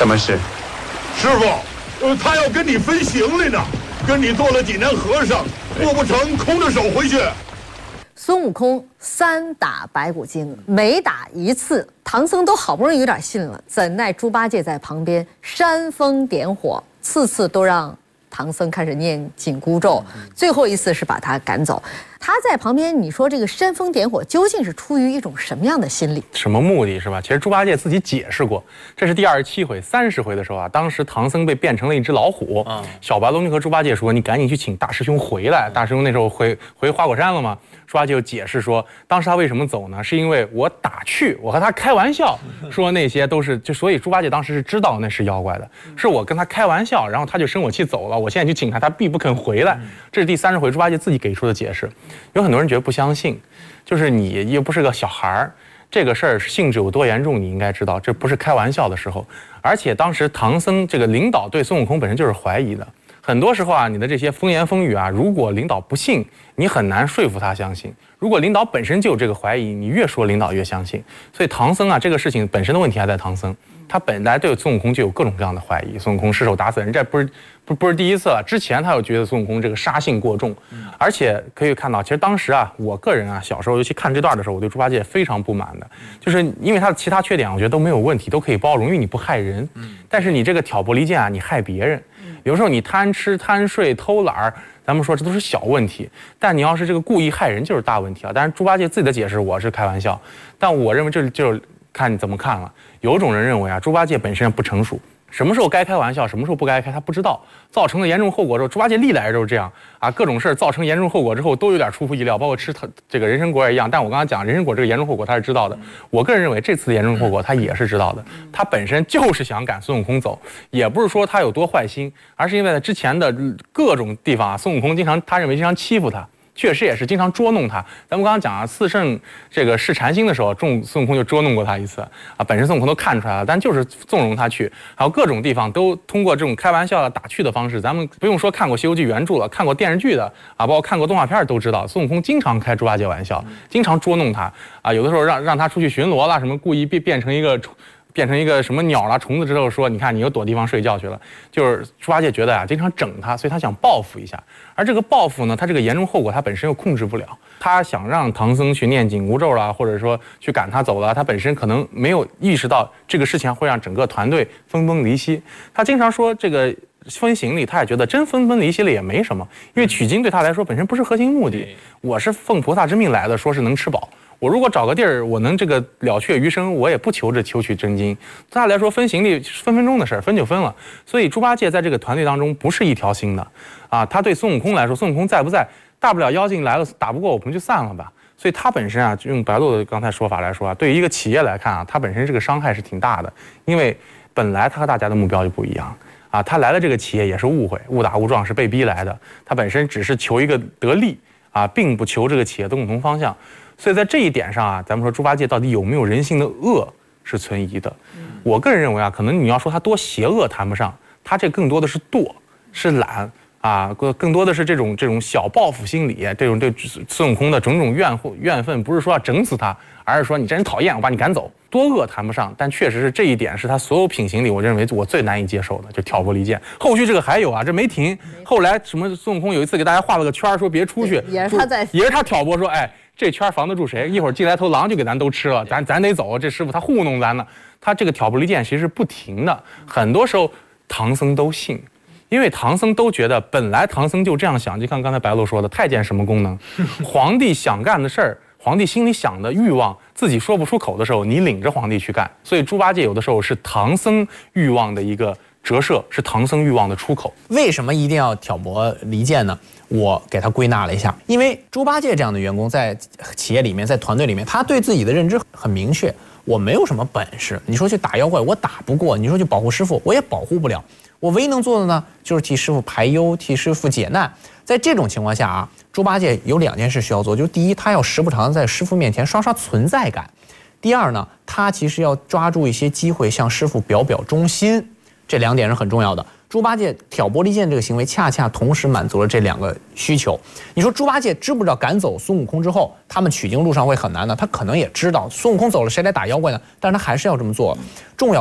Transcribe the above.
什么事？ 师傅，他要跟你分行李呢，跟你做了几年和尚，不成空着手回去。 孙悟空3打白骨精，每打一次，唐僧都好不容易有点信了，怎奈猪八戒在旁边煽风点火，次次都让唐僧开始念紧箍咒，最后一次是把他赶走。他在旁边，你说这个煽风点火，究竟是出于一种什么样的心理？ 什么目的是吧？其实猪八戒自己解释过，这是第27回、30回的时候啊，当时唐僧被变成了一只老虎，小白龙就和猪八戒说：“你赶紧去请大师兄回来。”大师兄那时候回花果山了嘛。猪八戒就解释说，当时他为什么走呢？是因为我打趣，我和他开玩笑，说那些都是所以猪八戒当时是知道那是妖怪的，是我跟他开玩笑，然后他就生我气走了。我现在去请他，他必不肯回来。这是第30回猪八戒自己给出的解释。有很多人觉得不相信，就是你又不是个小孩儿，这个事儿性质有多严重，你应该知道，这不是开玩笑的时候。而且当时唐僧这个领导对孙悟空本身就是怀疑的。很多时候啊，你的这些风言风语啊，如果领导不信，你很难说服他相信；如果领导本身就有这个怀疑，你越说领导越相信。所以唐僧啊，这个事情本身的问题还在唐僧，他本来对孙悟空就有各种各样的怀疑。孙悟空失手打死人，这不是第一次了。之前他有觉得孙悟空这个杀性过重，而且可以看到，其实当时啊，我个人啊，小时候尤其看这段的时候，我对猪八戒非常不满的，就是因为他的其他缺点，我觉得都没有问题，都可以包容，因为你不害人。但是你这个挑拨离间啊，你害别人。有时候你贪吃贪睡偷懒，咱们说这都是小问题，但你要是这个故意害人就是大问题啊。当然猪八戒自己的解释我是开玩笑，但我认为这就是看你怎么看了。有种人认为啊，猪八戒本身不成熟，什么时候该开玩笑，什么时候不该开，他不知道，造成了严重后果之后，猪八戒历来就是这样啊，各种事儿造成严重后果之后都有点出乎意料，包括吃这个人参果也一样。但我刚刚讲人参果这个严重后果他是知道的，我个人认为这次的严重后果他也是知道的，他本身就是想赶孙悟空走，也不是说他有多坏心，而是因为在之前的各种地方啊，孙悟空他认为经常欺负他。确实也是经常捉弄他。咱们刚刚讲啊，四圣这个试禅心的时候，孙悟空就捉弄过他一次啊。本身孙悟空都看出来了，但就是纵容他去，还有各种地方都通过这种开玩笑的打趣的方式。咱们不用说看过《西游记》原著了，看过电视剧的啊，包括看过动画片都知道，孙悟空经常开猪八戒玩笑，经常捉弄他啊。有的时候让他出去巡逻啦，什么故意变成一个什么鸟啦、虫子之后说，你看你又躲地方睡觉去了，就是猪八戒觉得啊，经常整他，所以他想报复一下。而这个报复呢，他这个严重后果他本身又控制不了，他想让唐僧去念紧箍咒啦，或者说去赶他走了，他本身可能没有意识到这个事情会让整个团队分崩离析。他经常说这个分行李，他也觉得真分崩离析了也没什么，因为取经对他来说本身不是核心目的，我是奉菩萨之命来的，说是能吃饱。我如果找个地儿，我能这个了却余生，我也不求取真经。对他来说，分行李分分钟的事儿，分就分了。所以猪八戒在这个团队当中不是一条心的，啊，他对孙悟空来说，孙悟空在不在，大不了妖精来了打不过我们就散了吧。所以他本身啊，用白鹿的刚才说法来说啊，对于一个企业来看啊，他本身这个伤害是挺大的，因为本来他和大家的目标就不一样。啊，他来了这个企业也是误会，误打误撞，是被逼来的。他本身只是求一个得利啊，并不求这个企业的共同方向。所以在这一点上啊，咱们说猪八戒到底有没有人性的恶是存疑的。我个人认为啊，可能你要说他多邪恶谈不上，他这更多的是惰，是懒啊，更多的是这种小报复心理，这种对孙悟空的种种怨愤，不是说要整死他，而是说你这人讨厌，我把你赶走。多恶谈不上，但确实是这一点是他所有品行里，我认为我最难以接受的，就挑拨离间。后续这个还有啊，这没停。后来什么孙悟空有一次给大家画了个圈，说别出去， 也是他挑拨说，哎，这圈防得住谁？一会儿进来头狼就给咱都吃了，咱得走。这师傅他糊弄咱呢，他这个挑拨离间其实是不停的。很多时候唐僧都信。因为唐僧都觉得，本来唐僧就这样想，就像刚才白鹿说的，太监什么功能？皇帝想干的事儿，皇帝心里想的欲望，自己说不出口的时候，你领着皇帝去干。所以猪八戒有的时候是唐僧欲望的一个折射，是唐僧欲望的出口。 为什么一定要挑拨离间呢？我给他归纳了一下，因为猪八戒这样的员工在企业里面，在团队里面，他对自己的认知很明确，我没有什么本事。你说去打妖怪，我打不过；你说去保护师傅，我也保护不了。我唯一能做的呢，就是替师傅排忧，替师傅解难。在这种情况下啊，猪八戒有2件事需要做，就是第一，他要时不常在师傅面前刷刷存在感；第二呢，他其实要抓住一些机会向师傅表忠心。这2点是很重要的。猪八戒挑拨离间这个行为，恰恰同时满足了这2个需求。你说猪八戒知不知道赶走孙悟空之后，他们取经路上会很难呢？他可能也知道孙悟空走了，谁来打妖怪呢？但是他还是要这么做。重要